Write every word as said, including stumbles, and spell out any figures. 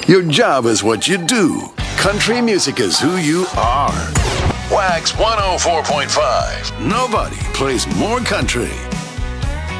Your job is what you do. Country music is who you are. Wax one oh four point five. Nobody plays more country.